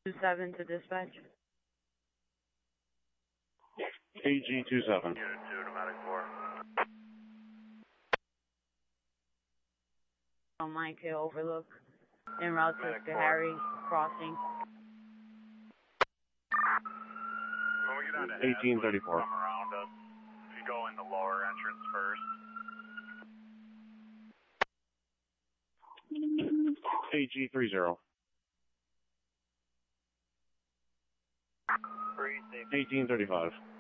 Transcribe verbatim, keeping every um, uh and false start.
two seven to dispatch. A G two seven. Unit two, pneumatic four. On Mike Hill Overlook. En route to Harry Crossing. When we get on to eighteen thirty-four. come around us. If you go in the lower entrance first. A G three zero. Free, safe. eighteen thirty-five.